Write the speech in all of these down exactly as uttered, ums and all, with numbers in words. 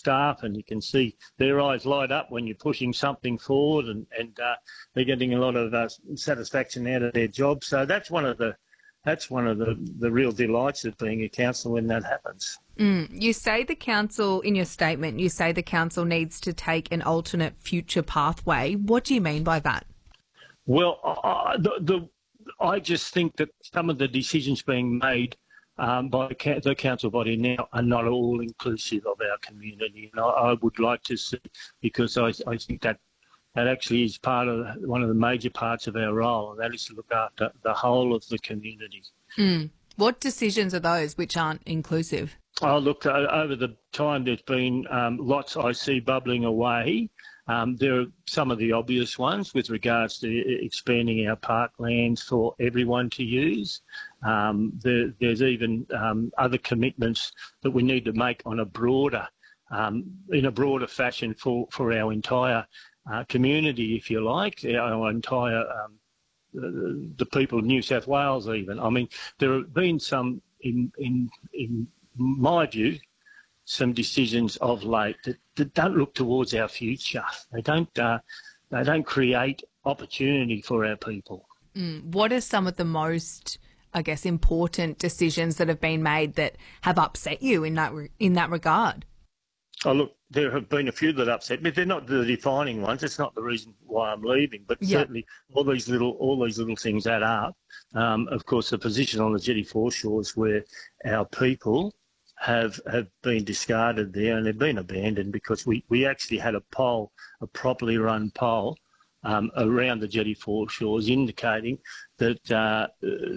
staff, and you can see their eyes light up when you're pushing something forward, and, and uh, they're getting a lot of uh, satisfaction out of their job. So that's one of the that's one of the, the real delights of being a councillor when that happens. Mm. You say the council, in your statement, you say the council needs to take an alternate future pathway. What do you mean by that? Well, I, the, the, I just think that some of the decisions being made um, by the council body now are not all inclusive of our community. And I, I would like to see, because I, I think that that actually is part of one of the major parts of our role, and that is to look after the whole of the community. Mm. What decisions are those which aren't inclusive? Oh, look, over the time there's been um, lots I see bubbling away. Um, there are some of the obvious ones with regards to expanding our parklands for everyone to use. Um, there, there's even um, other commitments that we need to make on a broader, um, in a broader fashion for, for our entire uh, community, if you like, our entire um, the, the people of New South Wales even. I mean, there have been some, in in in my view, some decisions of late that, that don't look towards our future. They don't. Uh, they don't create opportunity for our people. Mm. What are some of the most, I guess, important decisions that have been made that have upset you in that in that regard? Oh, look, there have been a few that upset me. They're not the defining ones. It's not the reason why I'm leaving, but yeah. certainly all these little all these little things add up. Um, of course, the position on the jetty foreshores where our people have have been discarded there, and they've been abandoned because we, we actually had a poll, a properly run poll, um, around the jetty foreshores indicating that uh,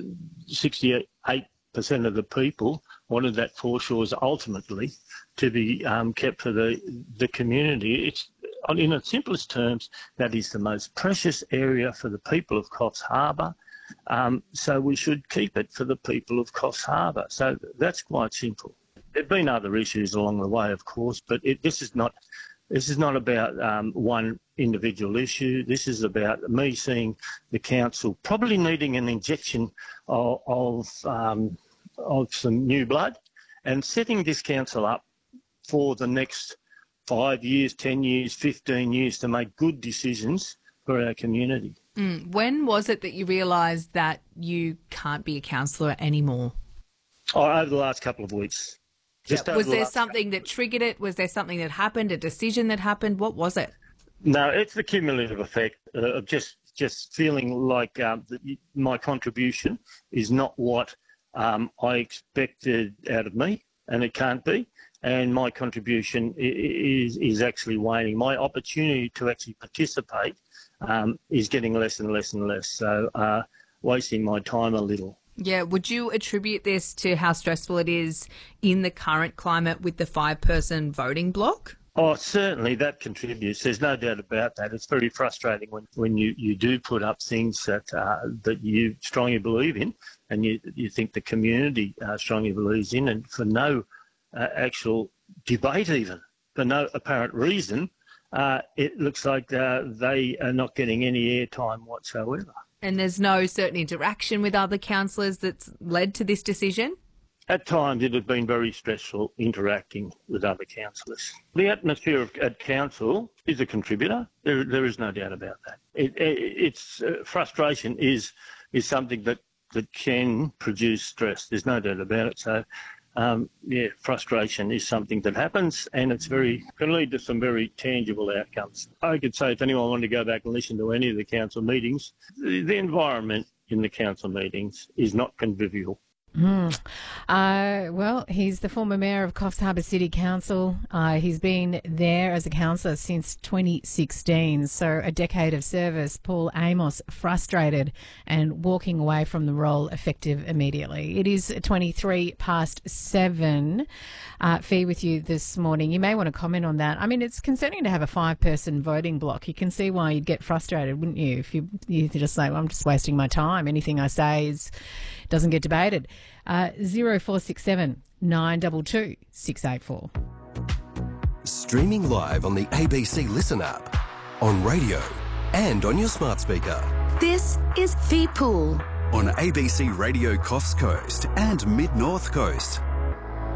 sixty-eight percent of the people wanted that foreshores ultimately to be um, kept for the the community. It's, in its simplest terms, that is the most precious area for the people of Coffs Harbour. Um, so we should keep it for the people of Coffs Harbour. So that's quite simple. There have been other issues along the way, of course, but it, this is not this is not about um, one individual issue. This is about me seeing the council probably needing an injection of of, um, of some new blood, and setting this council up for the next five years, ten years, fifteen years to make good decisions for our community. Mm. When was it that you realised that you can't be a councillor anymore? Oh, over the last couple of weeks. Just yeah. Was the there something that triggered it? Was there something that happened, a decision that happened? What was it? No, it's the cumulative effect of just just feeling like um, that my contribution is not what um, I expected out of me, and it can't be. And my contribution is is actually waning. My opportunity to actually participate um, is getting less and less and less. So uh, wasting my time a little. Yeah. Would you attribute this to how stressful it is in the current climate with the five-person voting bloc? Oh, certainly that contributes. There's no doubt about that. It's very frustrating when, when you, you do put up things that uh, that you strongly believe in, and you you think the community uh, strongly believes in, and for no uh, actual debate even, for no apparent reason, uh, it looks like uh, they are not getting any airtime whatsoever. And there's no certain interaction with other councillors that's led to this decision? At times it has been very stressful interacting with other councillors. The atmosphere at council is a contributor. There, there is no doubt about that. It, it, it's uh, frustration is is something that, that can produce stress. There's no doubt about it. So, um, yeah, frustration is something that happens, and it's very can lead to some very tangible outcomes. I could say if anyone wanted to go back and listen to any of the council meetings, the, the environment in the council meetings is not convivial. Mm. Uh, well, he's the former mayor of Coffs Harbour City Council. Uh, he's been there as a councillor since twenty sixteen, so a decade of service. Paul Amos, frustrated and walking away from the role effective immediately. It is twenty-three past seven. Uh, Fee with you this morning. You may want to comment on that. I mean, it's concerning to have a five-person voting block. You can see why you'd get frustrated, wouldn't you, if you, you just say, well, I'm just wasting my time. Anything I say is doesn't get debated. Uh, zero four six seven nine two two six eight four. Streaming live on the A B C Listen app, on radio and on your smart speaker. This is Fee Pool on A B C Radio Coffs Coast and Mid North Coast.